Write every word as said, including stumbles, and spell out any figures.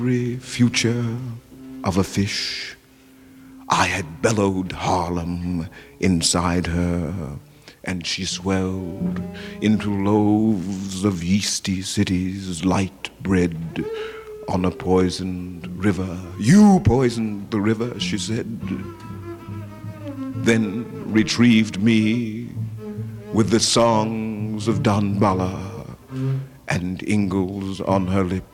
future of a fish. I had bellowed Harlem inside her, and she swelled into loaves of yeasty cities, light bread on a poisoned river. You poisoned the river, she said, then retrieved me with the songs of Don Bala and Ingalls on her lips.